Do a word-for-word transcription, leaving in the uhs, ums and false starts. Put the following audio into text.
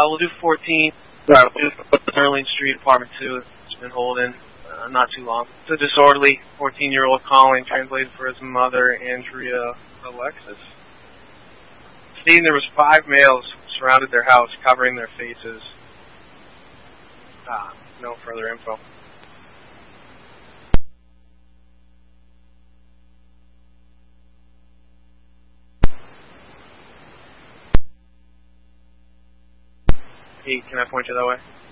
we'll do fourteen. Uh, we'll do Sterling Street, apartment two. It's been holding uh, not too long. It's a disorderly fourteen-year-old calling, translated for his mother, Andrea Alexis. Stating there was five males surrounded their house, covering their faces. Uh, no further info. Hey, can I point you that way?